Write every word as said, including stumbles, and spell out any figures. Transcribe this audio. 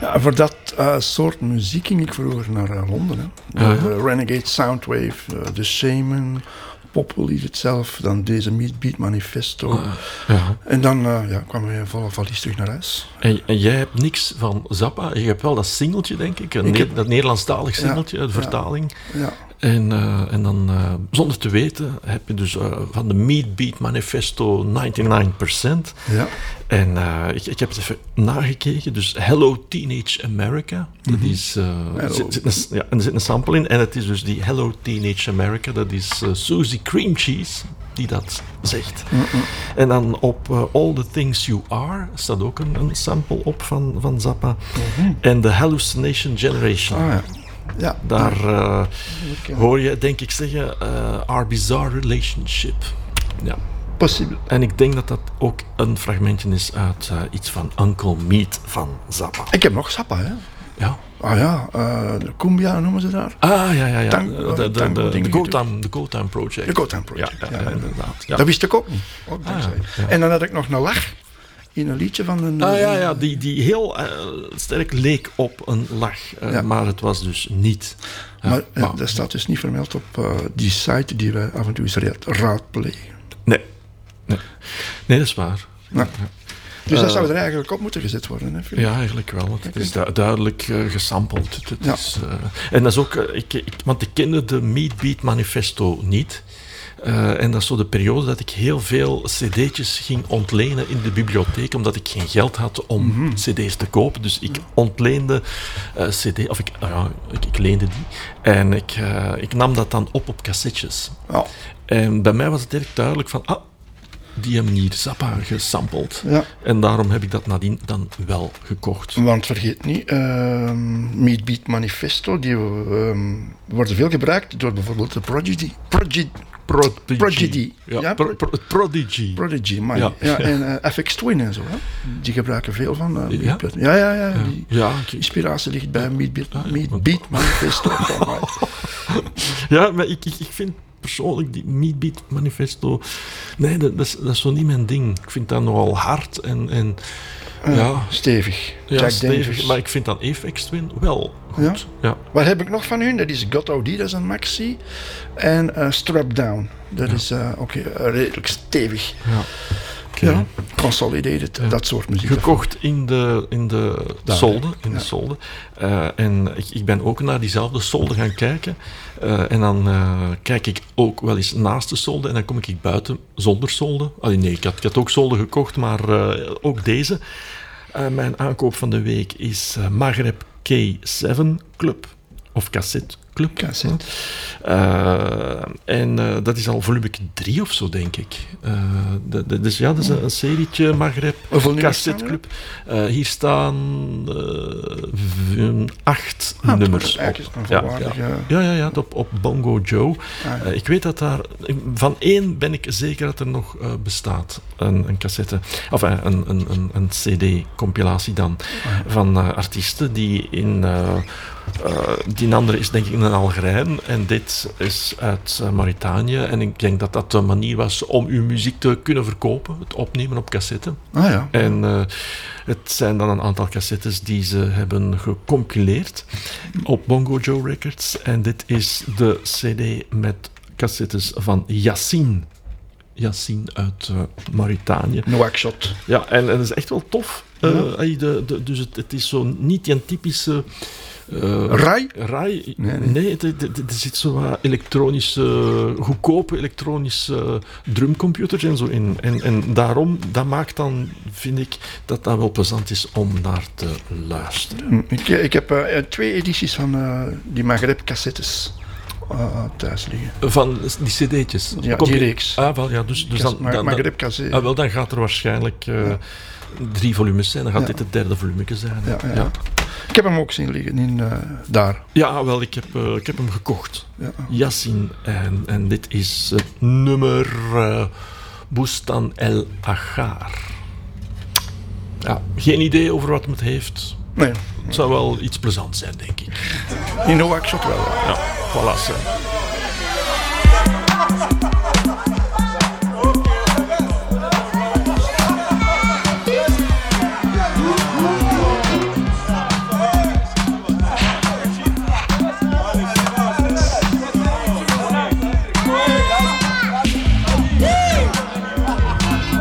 Ja, voor dat uh, soort muziek ging ik vroeger naar uh, Londen. Hè. De, Uh-huh. de Renegade Soundwave, uh, The Shaman, Populi het zelf, dan deze Meat Beat Manifesto. Uh, ja. En dan uh, ja, kwamen we volle valies terug naar huis. En, en jij hebt niks van Zappa. Je hebt wel dat singeltje, denk ik. Een ik ne- heb... Dat Nederlandstalig singeltje, ja, de vertaling. Ja. Ja. En, uh, en dan, uh, zonder te weten, heb je dus uh, van de Meat Beat Manifesto negenennegentig procent. Ja. En uh, ik, ik heb het even nagekeken. Dus Hello Teenage America. Dat Mm-hmm. is... Uh, er, zit, zit een, ja, er zit een sample in. En het is dus die Hello Teenage America. Dat is uh, Susie Cream Cheese die dat zegt. Mm-mm. En dan op uh, All the Things You Are staat ook een, een sample op van, van Zappa. Mm-hmm. En The Hallucination Generation. Ah, ja. Ja. Daar uh, Okay. hoor je, denk ik, zeggen... Uh, Our Bizarre Relationship. Ja. Possible. En ik denk dat dat ook een fragmentje is uit uh, iets van Uncle Meat van Zappa. Ik heb nog Zappa, hè. Ja. Ah ja, uh, de Cumbia noemen ze daar. Ah, ja, ja, ja. Tang- de de, de, tango de, dingen de Go-Time de Go-Time Project. De Go-Time Project, Ja, ja, ja, ja, ja. inderdaad. Ja. Dat wist ik ook niet. Ook Ah, dankzij. ja. En dan had ik nog een lach in een liedje van een... Ah ja, ja die, die heel uh, sterk leek op een lach, uh, ja. maar het was dus niet. Ja, maar ja, maar dat staat dus niet vermeld op uh, die site die wij af en toe eens raadplegen. Nee. nee, nee, dat is waar. Ja. Dus dat uh, zou er eigenlijk op moeten gezet worden, hè, Philip? Ja, eigenlijk wel. Want het is du- duidelijk uh, gesampled. Het, het ja. is, uh, en dat is ook... Uh, ik, ik, want ik kende de Meat Beat Manifesto niet. Uh, en dat is zo de periode dat ik heel veel cd'tjes ging ontlenen in de bibliotheek, omdat ik geen geld had om mm-hmm. cd's te kopen. Dus ik ontleende uh, cd, of ik, uh, ik, ik leende die. En ik, uh, ik nam dat dan op op cassettes. Oh. En bij mij was het erg duidelijk van... Ah, die hebben hier Zappa gesampled. Ja. En daarom heb ik dat nadien dan wel gekocht. Want vergeet niet, uh, Meat Beat Manifesto, die uh, worden veel gebruikt door bijvoorbeeld de Prodigy. Prodigy. Prodigy. Prodigy. Ja, ja? Pro, pro, Prodigy. Prodigy, man. Ja. Ja, en uh, F X Twin en zo. Hè? Die gebruiken veel van. Uh, ja? ja, ja, ja. ja. Die ja okay. inspiratie ligt bij Meat Beat, ah, ja. Meat Beat Manifesto. Ja, maar ik, ik, ik vind persoonlijk die Meat Beat Manifesto... Nee, dat, dat, is, dat is zo niet mijn ding. Ik vind dat nogal hard en... en uh, ja, stevig. Ja, Jack stevig. Davis. Maar ik vind dan F X Twin wel goed. Ja? Ja. Wat heb ik nog van hun? Dat is God O D, dat is een maxi. En uh, Strap Down. Dat ja. is uh, ook okay, uh, redelijk stevig. Ja. Okay. Ja, consolidated, ja. Dat soort muziek. Gekocht in de, in de Daar, solde. In ja. de solde. Uh, en ik, ik ben ook naar diezelfde solde gaan kijken. Uh, en dan uh, kijk ik ook wel eens naast de solde. En dan kom ik buiten zonder solde. Allee, nee, ik had, ik had ook solde gekocht, maar uh, ook deze. Uh, mijn aankoop van de week is uh, Maghreb K zeven Club. Of Cassette Club. Cassette. Uh, en uh, dat is al volume drie of zo, denk ik. Uh, de, de, dus ja, dat is een, een serietje, Maghreb, Cassette Club. Uh, hier staan uh, acht ah, nummers op. Ja, ja. ja, ja, ja, op, op Bongo Joe. Ah, ja. uh, ik weet dat daar... Van één ben ik zeker dat er nog uh, bestaat. Een, een cassette... Of uh, een, een, een, een cd-compilatie dan. Ah, ja. Van uh, artiesten die in... Uh, Uh, die andere is denk ik een Algerijn en dit is uit uh, Mauritanië. En ik denk dat dat de manier was om uw muziek te kunnen verkopen, het opnemen op cassette. Ah, ja. En uh, het zijn dan een aantal cassettes die ze hebben gecompileerd op Bongo Joe Records. En dit is de cd met cassettes van Yassine. Yassine uit uh, Mauritanië. Nouakchott. Ja, en, en dat is echt wel tof. Uh, ja. de, de, dus het, het is zo niet die typische... Uh, Rai? Rai? Nee, nee. nee er zit zo wat elektronische, goedkope elektronische drumcomputers en zo in. En, en daarom, dat maakt dan, vind ik, dat dat wel plezant is om naar te luisteren. Ik, ik heb uh, twee edities van uh, die Maghreb cassettes uh, thuis liggen. Van die cd'tjes? Ja, die reeks. Ah, wel, ja, dus, dus Kas, dan, dan, Maghreb cassette. Ah, wel, dan gaat er waarschijnlijk uh, ja. drie volumes zijn. Dan gaat ja. dit het derde volume zijn. Ja, ja. Ja. Ik heb hem ook zien liggen in, uh, daar. Ja, wel, ik heb, uh, ik heb hem gekocht. Ja. Yassine. En, en dit is het nummer uh, Bustan El Agar. Ja, geen idee over wat het heeft. Nee. Het zou wel iets plezants zijn, denk ik. In Nouakchott wel. Ja, voilà.